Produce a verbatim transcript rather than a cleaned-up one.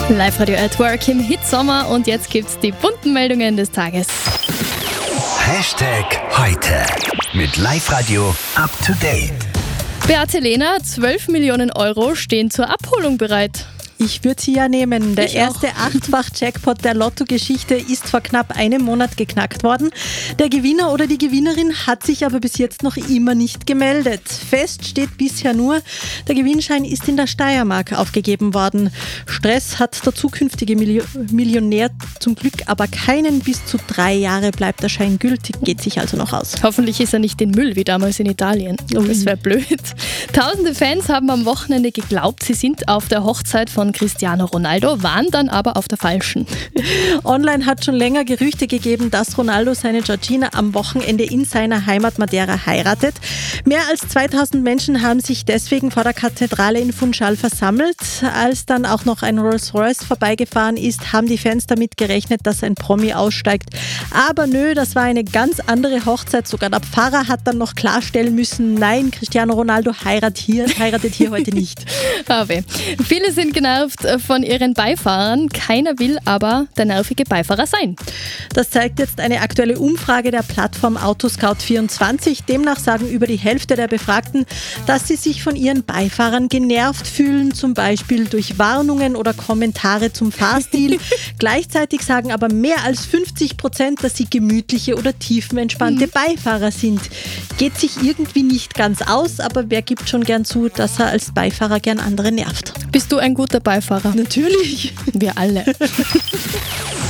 Live-Radio at Work im Hitsommer und jetzt gibt's die bunten Meldungen des Tages. Hashtag heute mit Live-Radio up to date. Beate Lehner, zwölf Millionen Euro stehen zur Abholung bereit. Ich würde sie ja nehmen. Der Ich erste Achtfach-Jackpot der Lotto-Geschichte ist vor knapp einem Monat geknackt worden. Der Gewinner oder die Gewinnerin hat sich aber bis jetzt noch immer nicht gemeldet. Fest steht bisher nur, der Gewinnschein ist in der Steiermark aufgegeben worden. Stress hat der zukünftige Milio- Millionär zum Glück aber keinen. Bis zu drei Jahre bleibt der Schein gültig, geht sich also noch aus. Hoffentlich ist er nicht in Müll wie damals in Italien. Das wäre blöd. Tausende Fans haben am Wochenende geglaubt, sie sind auf der Hochzeit von Cristiano Ronaldo, waren dann aber auf der falschen. Online hat schon länger Gerüchte gegeben, dass Ronaldo seine Georgina am Wochenende in seiner Heimat Madeira heiratet. Mehr als zweitausend Menschen haben sich deswegen vor der Kathedrale in Funchal versammelt. Als dann auch noch ein Rolls-Royce vorbeigefahren ist, haben die Fans damit gerechnet, dass ein Promi aussteigt. Aber nö, das war eine ganz andere Hochzeit. Sogar der Pfarrer hat dann noch klarstellen müssen, nein, Cristiano Ronaldo heiratet hier, heiratet hier heute nicht. Aber viele sind genervt von ihren Beifahrern. Keiner will aber der nervige Beifahrer sein. Das zeigt jetzt eine aktuelle Umfrage der Plattform Autoscout vierundzwanzig. Demnach sagen über die Hälfte der Befragten, dass sie sich von ihren Beifahrern genervt fühlen, zum Beispiel durch Warnungen oder Kommentare zum Fahrstil. Gleichzeitig sagen aber mehr als fünfzig Prozent, dass sie gemütliche oder tiefenentspannte Beifahrer sind. Geht sich irgendwie nicht ganz aus, aber wer gibt schon gern zu, dass er als Beifahrer gern andere nervt? Bist du ein guter Beifahrer? Natürlich. Wir alle.